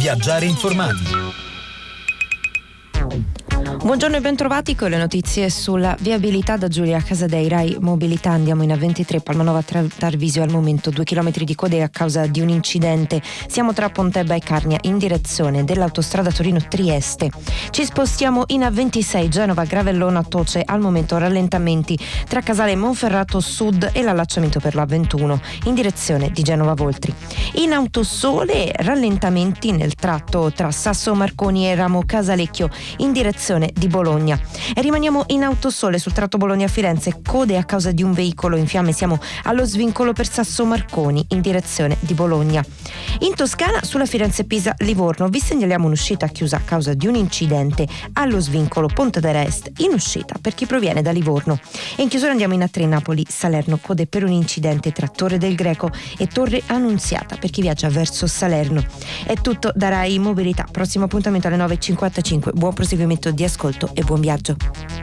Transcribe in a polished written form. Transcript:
Viaggiare informati. Buongiorno e bentrovati con le notizie sulla viabilità da Giulia Casadei, Rai Mobilità. Andiamo in A23 Palmanova Tarvisio, al momento 2 chilometri di code a causa di un incidente. Siamo tra Pontebba e Carnia in direzione dell'autostrada Torino-Trieste. Ci spostiamo in A26 Genova Gravellona Toce, al momento rallentamenti tra Casale Monferrato Sud e l'allacciamento per la 21 in direzione di Genova Voltri. In Autosole rallentamenti nel tratto tra Sasso Marconi e Ramo Casalecchio in direzione di Bologna. E rimaniamo in Autosole sul tratto Bologna-Firenze, code a causa di un veicolo in fiamme. Siamo allo svincolo per Sasso Marconi in direzione di Bologna. In Toscana sulla Firenze-Pisa-Livorno vi segnaliamo un'uscita chiusa a causa di un incidente allo svincolo Ponte d'Arest in uscita per chi proviene da Livorno. E in chiusura andiamo in A3 Napoli-Salerno, code per un incidente tra Torre del Greco e Torre Annunziata per chi viaggia verso Salerno. È tutto da Rai Mobilità, prossimo appuntamento alle 9.55. Buon proseguimento di ascolto e buon viaggio.